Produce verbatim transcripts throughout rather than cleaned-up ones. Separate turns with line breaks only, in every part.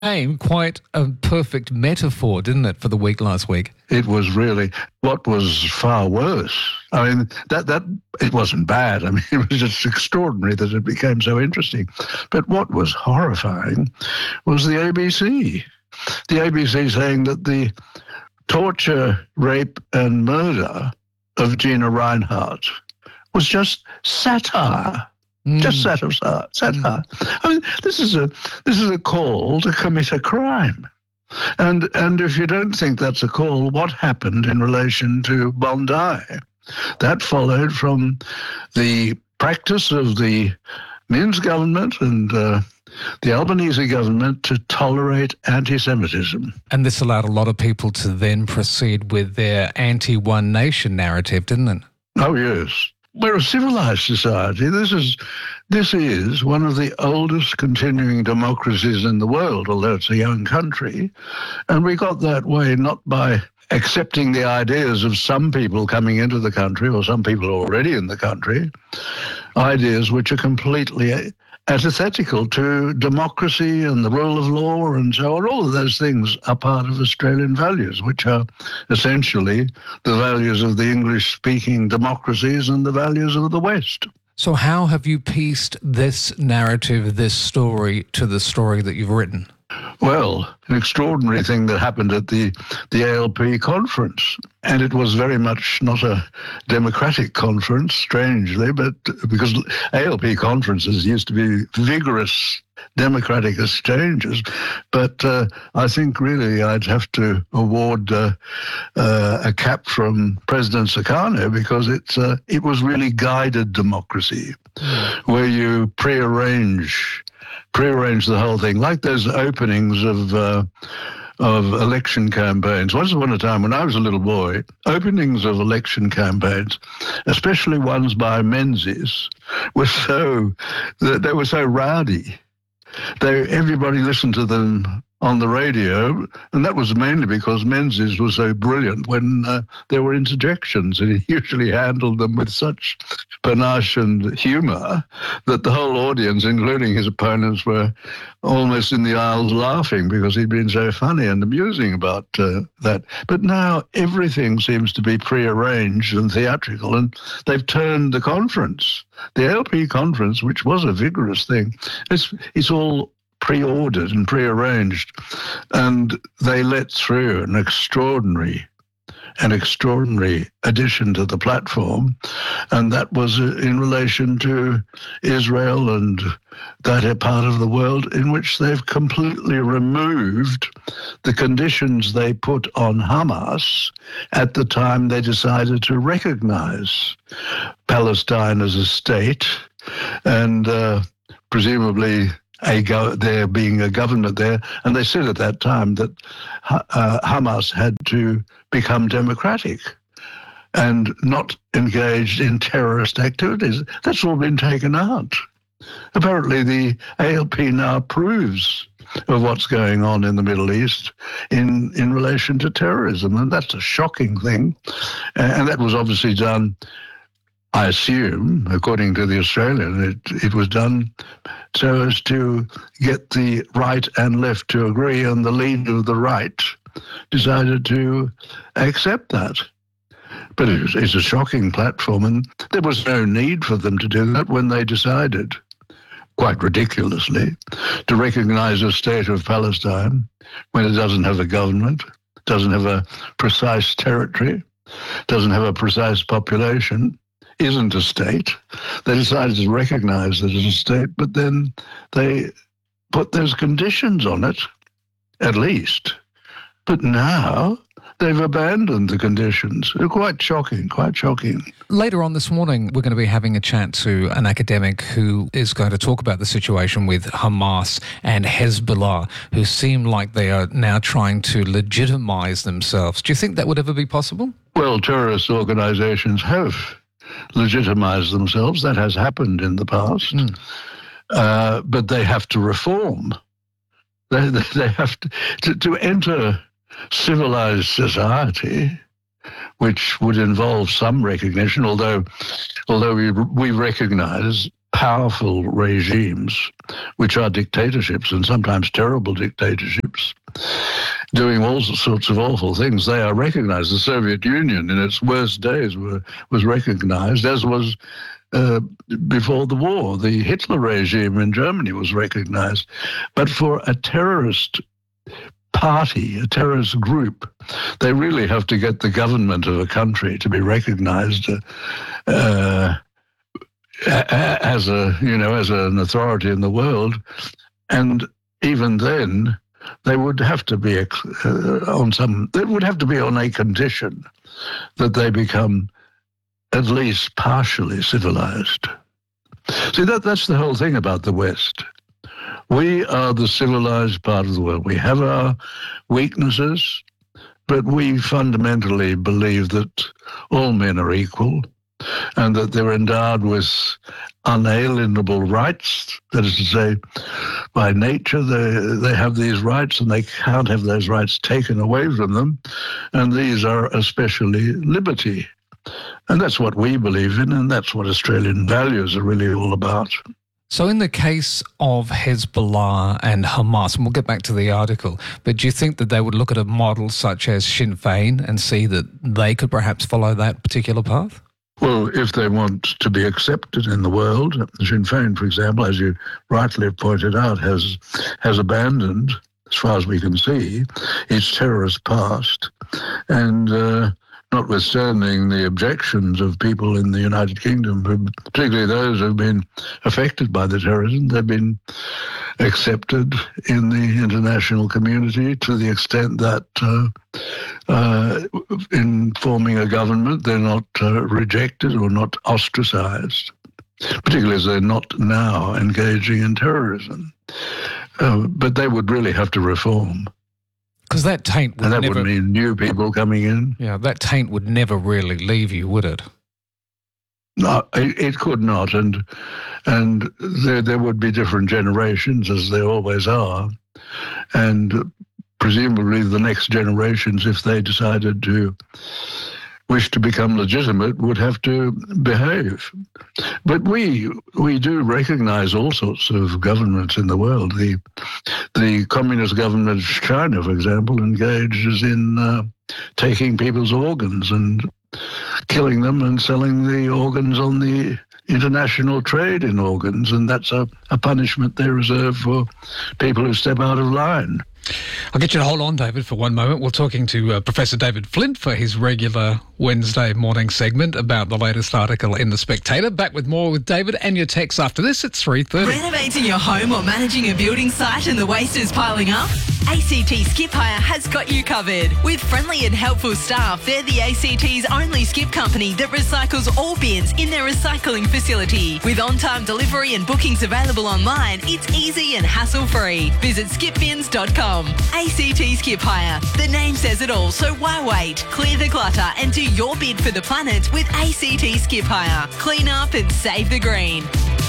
became quite a perfect metaphor, didn't it, for the week last week?
It was really what was far worse. I mean, that, that it wasn't bad. I mean, it was just extraordinary that it became so interesting. But what was horrifying was the A B C. The A B C saying that the torture, rape and murder of Gina Rinehart was just satire. Mm. Just satire, satire. Mm. I mean, this is a this is a call to commit a crime, and and if you don't think that's a call, what happened in relation to Bondi? That followed from the practice of the Minns government and uh, the Albanese government to tolerate anti-Semitism,
and this allowed a lot of people to then proceed with their anti-One Nation narrative, didn't it?
Oh yes. We're a civilized society. This is this is one of the oldest continuing democracies in the world, although it's a young country. And we got that way not by accepting the ideas of some people coming into the country or some people already in the country, ideas which are completely antithetical to democracy and the rule of law and so on. All of those things are part of Australian values, which are essentially the values of the English-speaking democracies and the values of the West.
So how have you pieced this narrative, this story, to the story that you've written?
Well, an extraordinary thing that happened at the, the A L P conference. And it was very much not a democratic conference, strangely, but because A L P conferences used to be vigorous democratic exchanges. But uh, I think really I'd have to award uh, uh, a cap from President Sukarno because it's, uh, it was really guided democracy, mm. where you prearrange prearrange the whole thing, like those openings of uh, of election campaigns. Once upon a time, when I was a little boy, openings of election campaigns, especially ones by Menzies, were so they were so rowdy. They everybody listened to them on the radio, and that was mainly because Menzies was so brilliant when uh, there were interjections, and he usually handled them with such panache and humour that the whole audience, including his opponents, were almost in the aisles laughing because he'd been so funny and amusing about uh, that. But now everything seems to be prearranged and theatrical, and they've turned the conference, the A L P conference, which was a vigorous thing, it's, it's all pre-ordered and pre-arranged, and they let through an extraordinary, an extraordinary addition to the platform, and that was in relation to Israel and that part of the world in which they've completely removed the conditions they put on Hamas at the time they decided to recognize Palestine as a state, and uh, presumably A go- there being a government there, and they said at that time that uh, Hamas had to become democratic and not engaged in terrorist activities. That's all been taken out. Apparently the A L P now approves of what's going on in the Middle East in, in relation to terrorism, and that's a shocking thing. And that was obviously done, I assume, according to the Australian, it, it was done so as to get the right and left to agree, and the leader of the right decided to accept that. But it was, it's a shocking platform, and there was no need for them to do that when they decided, quite ridiculously, to recognize a state of Palestine when it doesn't have a government, doesn't have a precise territory, doesn't have a precise population, isn't a state. They decided to recognize it as a state, but then they put those conditions on it, at least. But now they've abandoned the conditions. They're quite shocking, quite shocking.
Later on this morning, we're going to be having a chat to an academic who is going to talk about the situation with Hamas and Hezbollah, who seem like they are now trying to legitimize themselves. Do you think that would ever be possible?
Well, terrorist organizations have legitimized themselves. That has happened in the past. Mm. Uh, but they have to reform. They, they, they have to, to, to enter civilized society, which would involve some recognition, although although we we recognize powerful regimes, which are dictatorships and sometimes terrible dictatorships, doing all sorts of awful things, they are recognized. The Soviet Union in its worst days were, was recognized, as was uh, before the war. The Hitler regime in Germany was recognized. But for a terrorist party, a terrorist group, they really have to get the government of a country to be recognized uh, uh, as a, you know, as an authority in the world. And even then, they would have to be uh, on some, they would have to be on a condition that they become at least partially civilized. See, that that's the whole thing about the West. We are the civilized part of the world. We have our weaknesses, but we fundamentally believe that all men are equal and that they're endowed with unalienable rights. That is to say, by nature, they, they have these rights and they can't have those rights taken away from them. And these are especially liberty. And that's what we believe in, and that's what Australian values are really all about.
So in the case of Hezbollah and Hamas, and we'll get back to the article, but do you think that they would look at a model such as Sinn Féin and see that they could perhaps follow that particular path?
Well, if they want to be accepted in the world, Sinn Féin, for example, as you rightly pointed out, has has abandoned, as far as we can see, its terrorist past. And uh, notwithstanding the objections of people in the United Kingdom, particularly those who have been affected by the terrorism, they've been accepted in the international community to the extent that uh, uh, in forming a government, they're not uh, rejected or not ostracized, particularly as they're not now engaging in terrorism. Uh, but they would really have to reform.
Because that taint would
and that
never...
would mean new people coming in.
Yeah, that taint would never really leave you, would it?
No, it, it could not. And and there, there would be different generations, as there always are. And presumably the next generations, if they decided to wish to become legitimate, would have to behave. But we we do recognize all sorts of governments in the world. The the communist government of China, for example, engages in uh, taking people's organs and killing them and selling the organs on the international trade in organs, and that's a, a punishment they reserve for people who step out of line.
I'll get you to hold on, David, for one moment. We're talking to uh, Professor David Flint for his regular Wednesday morning segment about the latest article in The Spectator. Back with more with David and your texts after this. It's three thirty.
Renovating your home or managing a building site and the waste is piling up? A C T Skip Hire has got you covered. With friendly and helpful staff, they're the A C T's only skip company that recycles all bins in their recycling facility. With on-time delivery and bookings available online, it's easy and hassle-free. Visit skip bins dot com. A C T Skip Hire. The name says it all, so why wait? Clear the clutter and do your bid for the planet with A C T Skip Hire. Clean up and save the green.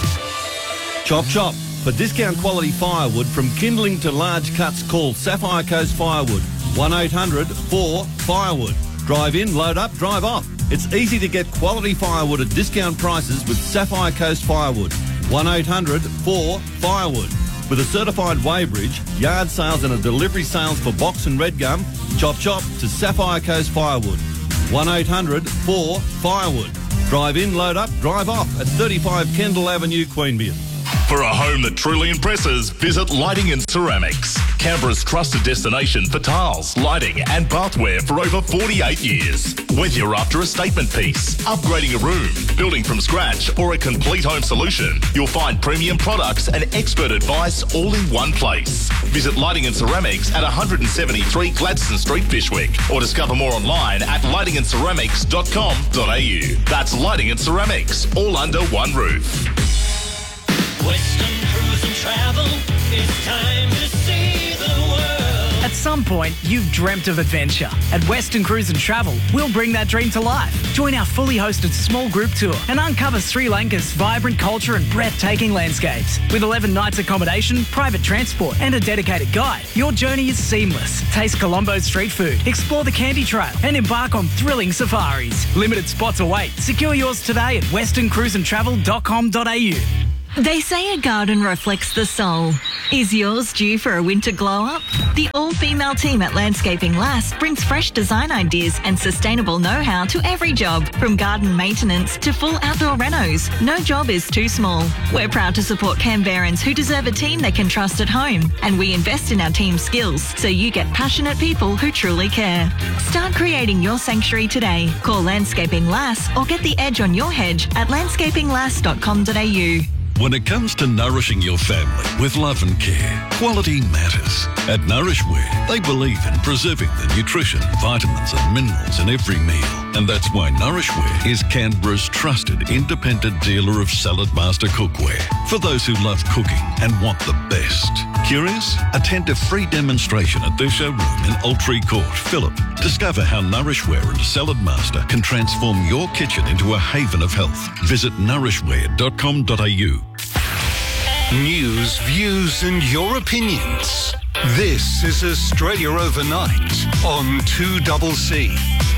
Chop chop. For discount quality firewood from kindling to large cuts, call Sapphire Coast Firewood. one eight hundred four firewood. Drive in, load up, drive off. It's easy to get quality firewood at discount prices with Sapphire Coast Firewood. one eight hundred four firewood. With a certified weighbridge, yard sales and a delivery sales for box and red gum, chop chop to Sapphire Coast Firewood. one eight hundred four firewood. Drive in, load up, drive off at thirty-five Kendall Avenue, Queanbeyan.
For a home that truly impresses, visit Lighting and Ceramics. Canberra's trusted destination for tiles, lighting and bathware for over forty-eight years. Whether you're after a statement piece, upgrading a room, building from scratch or a complete home solution, you'll find premium products and expert advice all in one place. Visit Lighting and Ceramics at one seventy-three Gladstone Street, Fyshwick, or discover more online at lighting and ceramics dot com dot a u. That's Lighting and Ceramics, all under one roof.
Western Cruise and Travel, it's time to see the world.
At some point, you've dreamt of adventure. At Western Cruise and Travel, we'll bring that dream to life. Join our fully hosted small group tour and uncover Sri Lanka's vibrant culture and breathtaking landscapes. With eleven nights accommodation, private transport and a dedicated guide, your journey is seamless. Taste Colombo's street food, explore the Candy Trail and embark on thrilling safaris. Limited spots await. Secure yours today at western cruise and travel dot com dot a u.
They say a garden reflects the soul. Is yours due for a winter glow-up? The all-female team at Landscaping Lass brings fresh design ideas and sustainable know-how to every job, from garden maintenance to full outdoor renos. No job is too small. We're proud to support Canberrans who deserve a team they can trust at home, and we invest in our team's skills so you get passionate people who truly care. Start creating your sanctuary today. Call Landscaping Lass or get the edge on your hedge at landscaping lass dot com dot a u.
When it comes to nourishing your family with love and care, quality matters. At Nourishware, they believe in preserving the nutrition, vitamins and minerals in every meal. And that's why Nourishware is Canberra's trusted independent dealer of Salad Master cookware for those who love cooking and want the best. Curious? Attend a free demonstration at their showroom in Altree Court, Phillip. Discover how Nourishware and Salad Master can transform your kitchen into a haven of health. Visit nourishware dot com dot a u.
News, views and your opinions. This is Australia Overnight on two C C.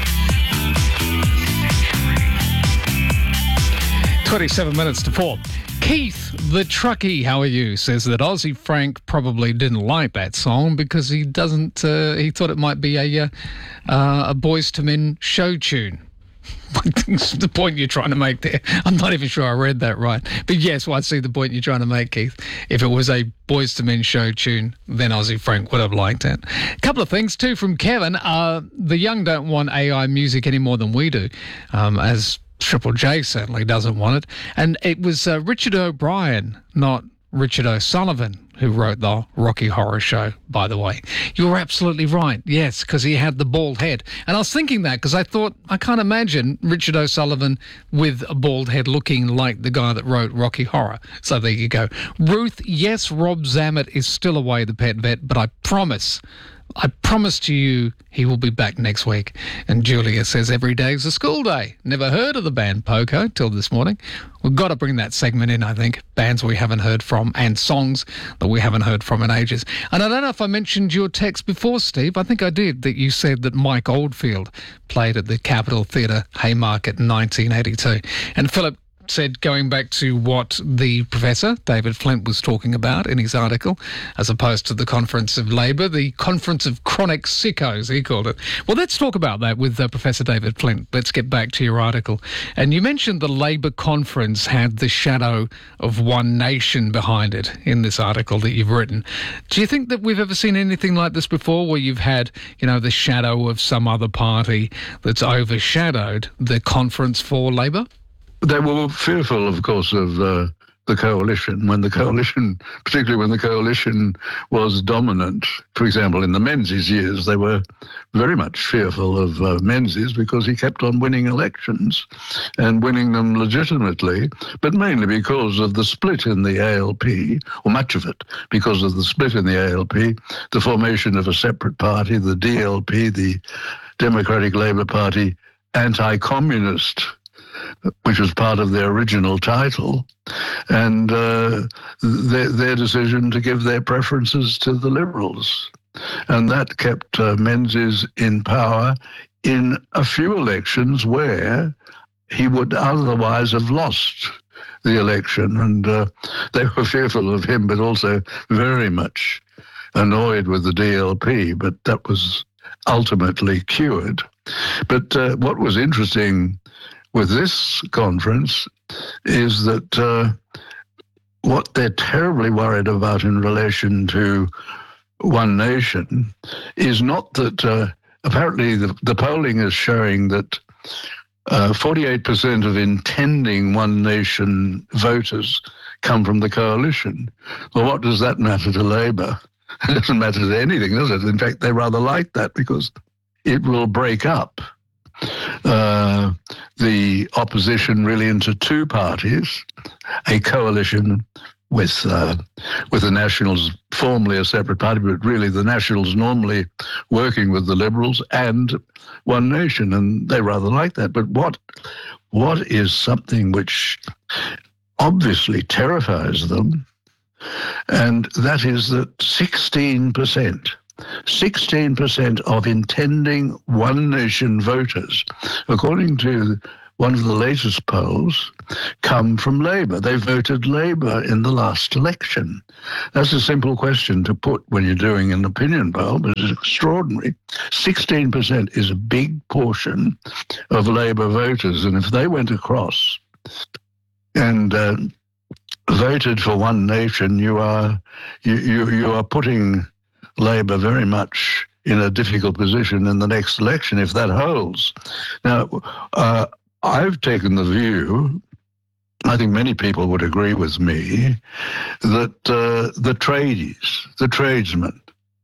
twenty-seven minutes to four. Keith, the truckie, how are you? Says that Aussie Frank probably didn't like that song because he doesn't, uh, he thought it might be a, uh, uh, a Boyz two Men show tune. The point you're trying to make there. I'm not even sure I read that right. But yes, well, I see the point you're trying to make, Keith. If it was a Boyz two Men show tune, then Aussie Frank would have liked it. A couple of things, too, from Kevin. Uh, the young don't want A I music any more than we do, um, as Triple J certainly doesn't want it. And it was uh, Richard O'Brien, not Richard O'Sullivan, who wrote the Rocky Horror Show, by the way. You were absolutely right, yes, because he had the bald head. And I was thinking that because I thought, I can't imagine Richard O'Sullivan with a bald head looking like the guy that wrote Rocky Horror. So there you go. Ruth, yes, Rob Zammit is still away, the pet vet, but I promise... I promise to you he will be back next week. And Julia says every day is a school day. Never heard of the band Poco till this morning. We've got to bring that segment in, I think. Bands we haven't heard from and songs that we haven't heard from in ages. And I don't know if I mentioned your text before, Steve. I think I did, that you said that Mike Oldfield played at the Capitol Theatre Haymarket in nineteen eighty-two. And Philip said, going back to what the Professor, David Flint, was talking about in his article, as opposed to the Conference of Labour, the Conference of Chronic Sickos, he called it. Well, let's talk about that with uh, Professor David Flint. Let's get back to your article. And you mentioned the Labour conference had the shadow of One Nation behind it in this article that you've written. Do you think that we've ever seen anything like this before, where you've had, you know, the shadow of some other party that's overshadowed the conference for Labour?
They were fearful, of course, of uh, the coalition, when the coalition, particularly when the coalition was dominant. For example, in the Menzies years, they were very much fearful of uh, Menzies because he kept on winning elections and winning them legitimately, but mainly because of the split in the A L P, or much of it, because of the split in the A L P, the formation of a separate party, the D L P, the Democratic Labour Party, anti-communist, which was part of their original title, and uh, their, their decision to give their preferences to the Liberals. And that kept uh, Menzies in power in a few elections where he would otherwise have lost the election. And uh, they were fearful of him, but also very much annoyed with the D L P, but that was ultimately cured. But uh, what was interesting with this conference is that uh, what they're terribly worried about in relation to One Nation is not that uh, apparently the, the polling is showing that uh, forty-eight percent of intending One Nation voters come from the coalition. Well, what does that matter to Labour? It doesn't matter to anything, does it? In fact, they rather like that because it will break up Uh, the opposition really into two parties, a coalition with uh, with the Nationals, formerly a separate party, but really the Nationals normally working with the Liberals, and One Nation, and they rather like that. But what what is something which obviously terrifies them, and that is that sixteen percent sixteen percent of intending One Nation voters, according to one of the latest polls, come from Labour. They voted Labour in the last election. That's a simple question to put when you're doing an opinion poll, but it's extraordinary. sixteen percent is a big portion of Labour voters, and if they went across and uh, voted for One Nation, you are you, you you are putting Labour very much in a difficult position in the next election if that holds. Now, uh, I've taken the view, I think many people would agree with me, that uh, the tradies, the tradesmen,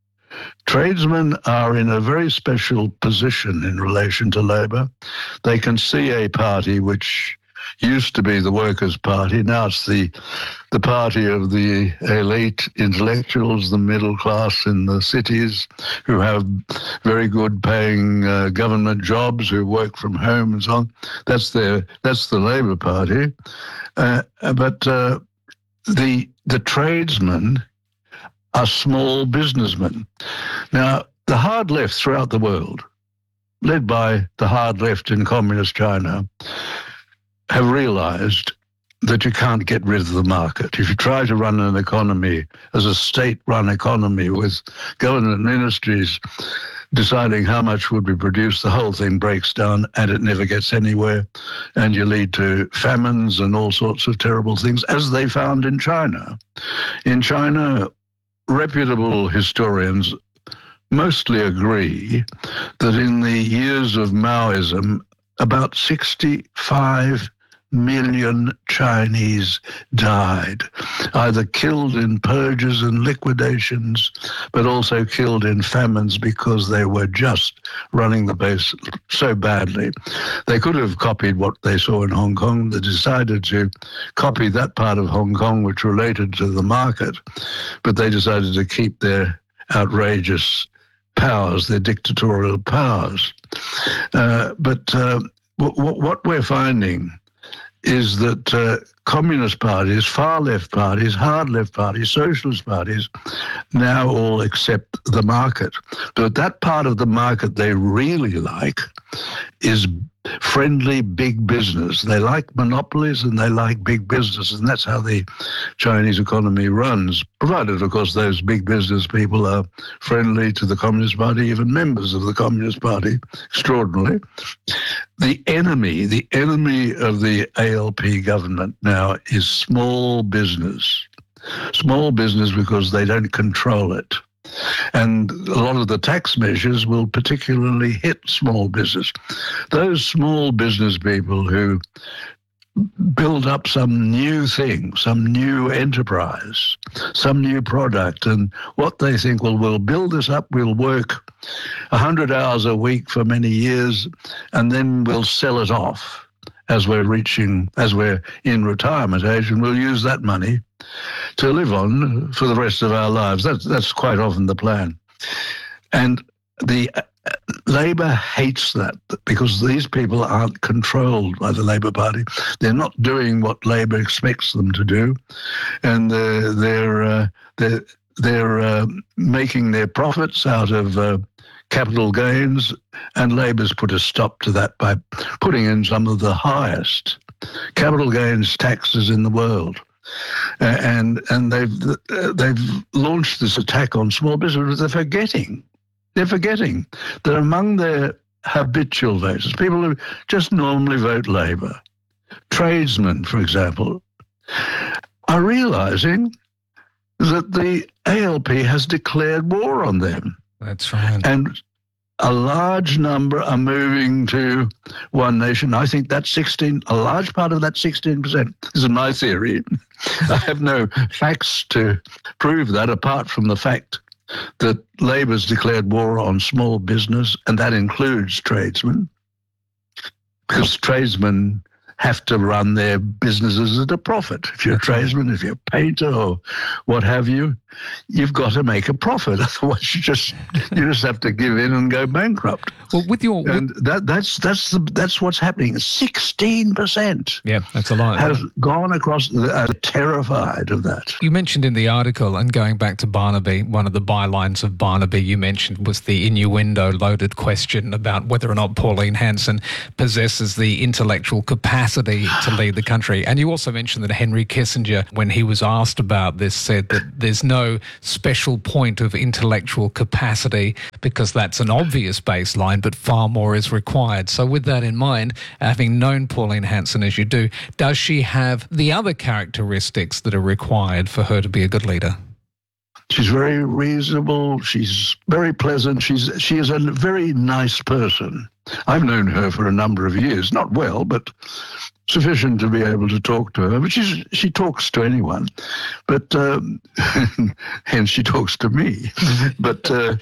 tradesmen are in a very special position in relation to Labour. They can see a party which used to be the Workers' Party. Now it's the the party of the elite intellectuals, the middle class in the cities, who have very good paying uh, government jobs, who work from home and so on. That's their that's the Labour Party. Uh, but uh, the the tradesmen are small businessmen. Now, the hard left throughout the world, led by the hard left in communist China, have realized that you can't get rid of the market. If you try to run an economy as a state-run economy with government ministries deciding how much would be produced, the whole thing breaks down and it never gets anywhere, and you lead to famines and all sorts of terrible things, as they found in China. In China, reputable historians mostly agree that in the years of Maoism, about sixty-five million Chinese died, either killed in purges and liquidations, but also killed in famines because they were just running the base so badly. They could have copied what they saw in Hong Kong. They decided to copy that part of Hong Kong which related to the market, but they decided to keep their outrageous powers, their dictatorial powers. Uh, but uh, w- what we're finding is that uh, communist parties, far left parties, hard left parties, socialist parties now all accept the market. But that part of the market they really like is friendly big business. They like monopolies and they like big business, and that's how the Chinese economy runs, provided, of course, those big business people are friendly to the Communist Party, even members of the Communist Party, extraordinarily. The enemy, the enemy of the A L P government now is small business. Small business because they don't control it. And a lot of the tax measures will particularly hit small business. Those small business people who build up some new thing, some new enterprise, some new product, and what they think, well, we'll build this up, we'll work one hundred hours a week for many years, and then we'll sell it off as we're reaching, as we're in retirement age, and we'll use that money to live on for the rest of our lives. That's, that's quite often the plan. And the uh, Labour hates that because these people aren't controlled by the Labour Party. They're not doing what Labour expects them to do, and they're, they're, uh, they're, they're uh, making their profits out of uh, capital gains, and Labour's put a stop to that by putting in some of the highest capital gains taxes in the world. Uh, and and they've uh, they've launched this attack on small business. They're forgetting, they're forgetting that among their habitual voters, people who just normally vote Labour, tradesmen, for example, are realising that the A L P has declared war on them.
That's right.
And a large number are moving to One Nation. I think that's sixteen, a large part of that sixteen percent. This is my theory. I have no facts to prove that, apart from the fact that Labour's declared war on small business, and that includes tradesmen, because tradesmen have to run their businesses at a profit. If you're a tradesman, if you're a painter or what have you, you've got to make a profit. Otherwise, you just you just have to give in and go bankrupt.
Well, with your
and that that's that's the, that's what's happening. Sixteen percent.
Yeah, that's a lot.
Has gone across. The, are terrified of that.
You mentioned in the article, and going back to Barnaby, one of the bylines of Barnaby you mentioned was the innuendo-loaded question about whether or not Pauline Hanson possesses the intellectual capacity to lead the country. And you also mentioned that Henry Kissinger, when he was asked about this, said that there's no special point of intellectual capacity because that's an obvious baseline, but far more is required. So with that in mind, having known Pauline Hanson as you do, does she have the other characteristics that are required for her to be a good leader?
She's very reasonable. She's very pleasant. She's she is a very nice person. I've known her for a number of years, not well, but sufficient to be able to talk to her. But she's she talks to anyone, but um, hence she talks to me. But uh,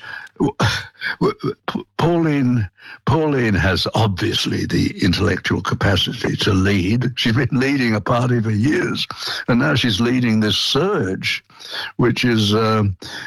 Pauline Pauline has obviously the intellectual capacity to lead. She's been leading a party for years, and now she's leading this surge, which is uh,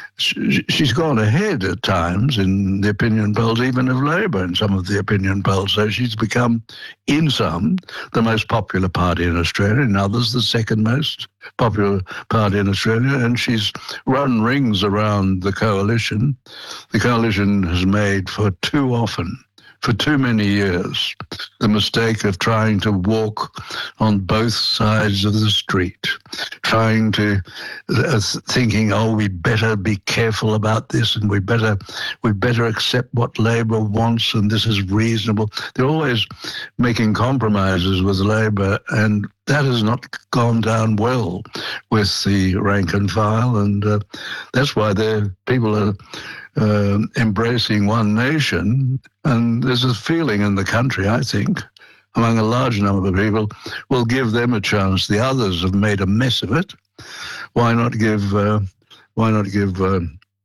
sh- she's gone ahead at times in the opinion polls, even of Labour in some of the opinion polls. So she's become, in some, the most popular party in Australia, in others, the second most popular party in Australia, and she's run rings around the coalition. The coalition has made for too often, for too many years, the mistake of trying to walk on both sides of the street, trying to, uh, thinking, oh, we better be careful about this and we better, we better accept what Labor wants and this is reasonable. They're always making compromises with Labor, and that has not gone down well with the rank and file, and uh, that's why people are uh, embracing one nation. And there's a feeling in the country, I think, among a large number of people, will give them a chance. The others have made a mess of it. Why not give? Uh, why not give uh,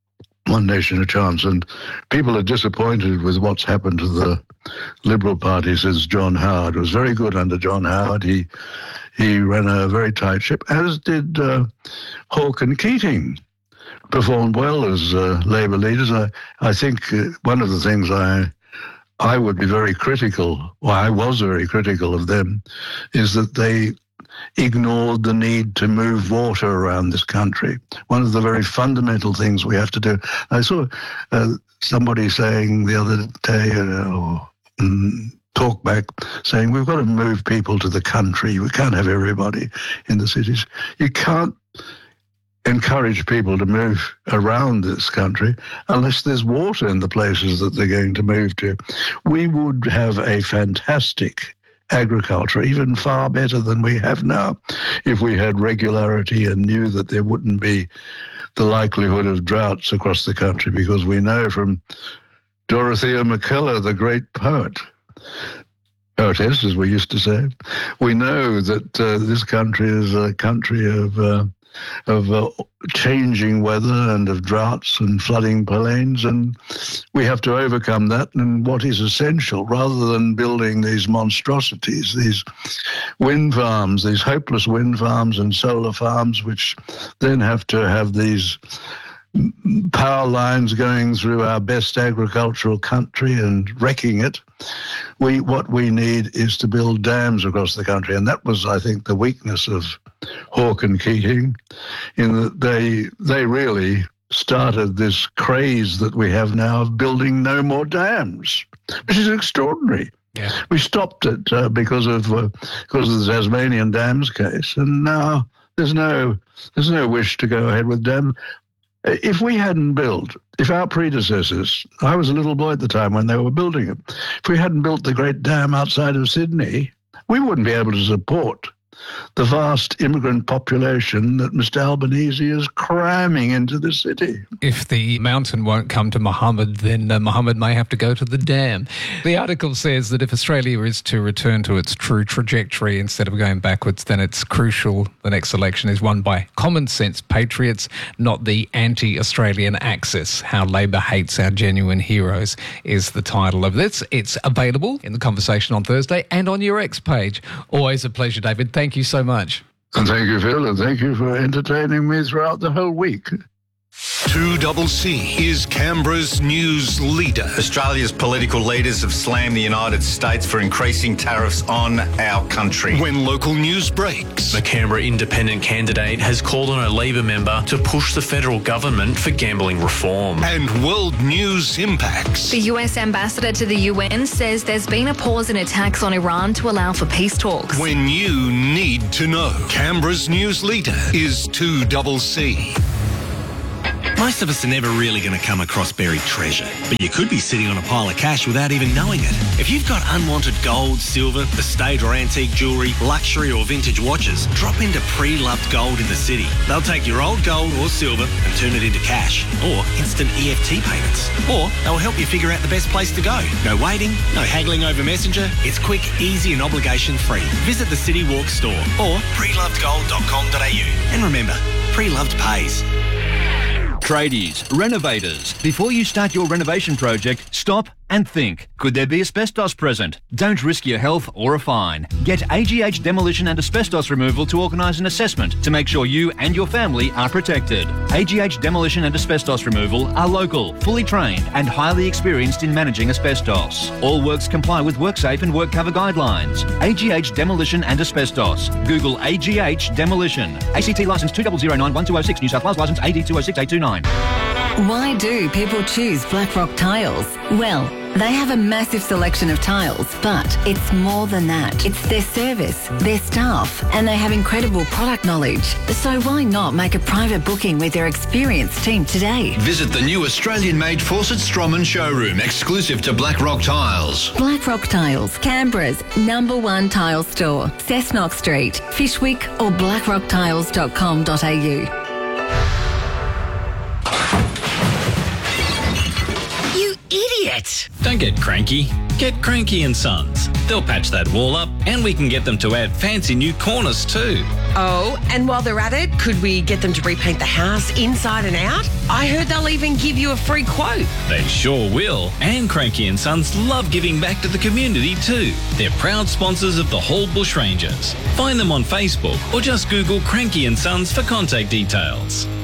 one nation a chance? And people are disappointed with what's happened to the Liberal Party since John Howard. It was very good under John Howard. He he ran a very tight ship, as did uh, Hawke and Keating. Performed well as uh, Labor leaders. I I think uh, one of the things I I would be very critical, well, I was very critical of them, is that they ignored the need to move water around this country. One of the very fundamental things we have to do. I saw uh, somebody saying the other day, uh, mm, talk back, saying we've got to move people to the country. We can't have everybody in the cities. You can't encourage people to move around this country unless there's water in the places that they're going to move to. We would have a fantastic agriculture, even far better than we have now, if we had regularity and knew that there wouldn't be the likelihood of droughts across the country, because we know from Dorothea Mackellar, the great poet, poetess, as we used to say, we know that uh, this country is a country of uh, of uh, changing weather and of droughts and flooding plains, and we have to overcome that. And what is essential, rather than building these monstrosities, these wind farms, these hopeless wind farms and solar farms, which then have to have these power lines going through our best agricultural country and wrecking it. We what we need is to build dams across the country, and that was, I think, the weakness of Hawke and Keating, in that they they really started this craze that we have now of building no more dams, which is extraordinary.
Yeah.
We stopped it uh, because of uh, because of the Tasmanian dams case, and now there's no there's no wish to go ahead with dams. If we hadn't built, if our predecessors, I was a little boy at the time when they were building it, if we hadn't built the great dam outside of Sydney, we wouldn't be able to support the vast immigrant population that Mister Albanese is cramming into the city.
If the mountain won't come to Mohammed, then uh, Mohammed may have to go to the dam. The article says that if Australia is to return to its true trajectory instead of going backwards, then it's crucial the next election is won by common sense patriots, not the anti-Australian axis. How Labor hates our genuine heroes is the title of this. It's available in the Conversation on Thursday and on your X page. Always a pleasure, David. Thank you so much.
And thank you, Phil, and thank you for entertaining me throughout the whole week.
two C C is Canberra's news leader.
Australia's political leaders have slammed the United States for increasing tariffs on our country.
When local news breaks,
the Canberra independent candidate has called on a Labor member to push the federal government for gambling reform.
And world news impacts.
The U S ambassador to the U N says there's been a pause in attacks on Iran to allow for peace talks.
When you need to know, Canberra's news leader is two C C.
Most of us are never really going to come across buried treasure, but you could be sitting on a pile of cash without even knowing it. If you've got unwanted gold, silver, estate or antique jewellery, luxury or vintage watches, drop into Pre-Loved Gold in the city. They'll take your old gold or silver and turn it into cash, or instant E F T payments. Or they'll help you figure out the best place to go. No waiting, no haggling over Messenger. It's quick, easy and obligation-free. Visit the City Walk store or pre loved gold dot com dot a u. And remember, Pre-Loved pays.
Tradies, renovators. Before you start your renovation project, stop and think. Could there be asbestos present? Don't risk your health or a fine. Get A G H Demolition and Asbestos Removal to organise an assessment to make sure you and your family are protected. A G H Demolition and Asbestos Removal are local, fully trained and highly experienced in managing asbestos. All works comply with WorkSafe and WorkCover guidelines. A G H Demolition and Asbestos. Google A G H Demolition. A C T licence two zero zero nine one two zero six, New South Wales licence A D two zero six eight two nine.
Why do people choose Blackrock Tiles? Well, they have a massive selection of tiles, but it's more than that. It's their service, their staff, and they have incredible product knowledge. So why not make a private booking with their experienced team today?
Visit the new Australian-made Fawcett Stroman showroom, exclusive to Blackrock Tiles.
Blackrock Tiles, Canberra's number one tile store. Cessnock Street, Fishwick or blackrock tiles dot com dot a u.
Idiot! Don't get cranky. Get Cranky and Sons. They'll patch that wall up and we can get them to add fancy new corners too.
Oh, and while they're at it, could we get them to repaint the house inside and out? I heard they'll even give you a free quote.
They sure will. And Cranky and Sons love giving back to the community too. They're proud sponsors of the Hall Bushrangers. Find them on Facebook or just Google Cranky and Sons for contact details.